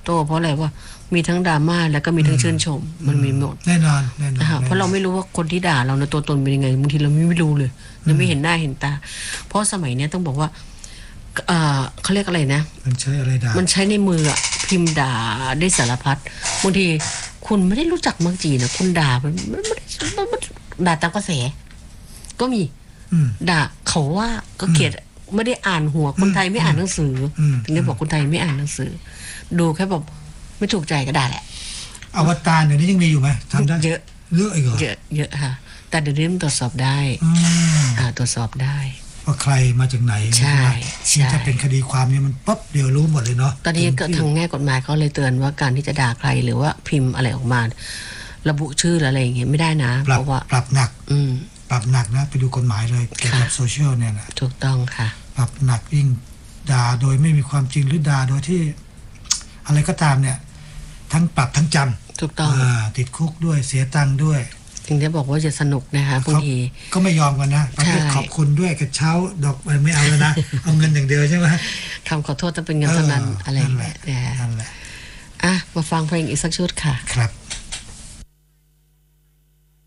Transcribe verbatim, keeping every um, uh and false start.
โต้เพราะอะไรว่ามีทั้งดราม่าแล้วก็มีทั้งชื่นชมมันมีหมดแน่นอนแน่นอนเพราะเราไม่รู้ว่าคนที่ด่าเราในตัวตนเป็นยังไงบางทีเราไม่รู้เลยเราไม่เห็นหน้าเห็นตาเพราะสมัยนี้ต้องบอกว่าเอ่อเขาเรียกอะไรนะมันใช้อะไรด่ามันใช้ในมืออะพิมพ์ด่าได้สารพัดบางทีคุณไม่ได้รู้จักมังจีนะคุณด่ามันมันมันด่าตามกระแสก็มีด่าเขาว่าก็เกลียดไม่ได้อ่านหัวคนไทยไม่อ่านหนังสือถึงได้บอกคนไทยไม่อ่านหนังสือดูแค่แบบไม่ถูกใจก็ด่าแหละอวตารเดี๋ยวนี้ยังมีอยู่ไหมทำได้เยอะเยอะอีกเหรอเยอะเยอะค่ะแต่เดี๋ยวนี้มันตรวจสอบได้อ่าตรวจสอบได้ว่าใครมาจากไหนใช่ใช่ถ้าเป็นคดีความเนี่ยมันปั๊บเดี๋ยวรู้หมดเลยเนาะตอนนี้ก็ทางแง่กฎหมายเขาเลยเตือนว่าการที่จะด่าใครหรือว่าพิมพ์อะไรออกมาระบุชื่ออะไรอย่างเงี้ยไม่ได้นะเพราะว่าปรับหนักอืมปรับหนักนะไปดูกฎหมายเลยเกี่ยวกับโซเชียลเนี่ยนะถูกต้องค่ะปรับหนักยิ่งด่าโดยไม่มีความจริงหรือด่าโดยที่อะไรก็ตามเนี่ยทั้งปรับทั้งจำถูกต้องติดคุกด้วยเสียตังค์ด้วยถึงได้บอกว่าจะสนุกนะคะบางทีก็ไม่ยอมกันนะประเภทขอบคุณด้วยกระเช้าดอกไม่เอาแล้วนะ เอาเงินอย่างเดียวใช่ไหมคำขอโทษต้องเป็นเงินเท่านั้นอะไรแบบนี้นะอ่ะมาฟังเพลงอีกสักชุดค่ะครับ